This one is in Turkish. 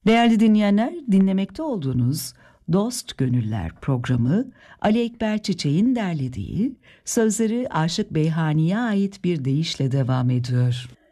Değerli dinleyenler, dinlemekte olduğunuz Dost Gönüller programı Ali Ekber Çiçek'in derlediği, sözleri Aşık Beyhani'ye ait bir deyişle devam ediyor.